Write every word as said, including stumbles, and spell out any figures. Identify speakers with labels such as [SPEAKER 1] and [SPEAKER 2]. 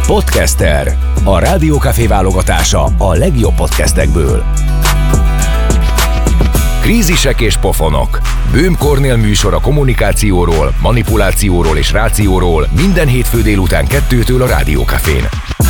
[SPEAKER 1] Podcaster. A Rádiókafé válogatása a legjobb podcastekből. Krízisek és pofonok. Böhm Kornél műsor a kommunikációról, manipulációról és rációról minden hétfő délután kettőtől a Rádiókafén.